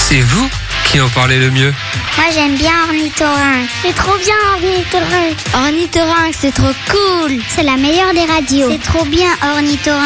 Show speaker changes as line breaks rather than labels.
c'est vous qui en parlez le mieux.
Moi j'aime bien Ornithorynque. C'est trop bien Ornithorynque. Ornithorynque, c'est trop cool. C'est la meilleure des radios. C'est trop bien Ornithorynque.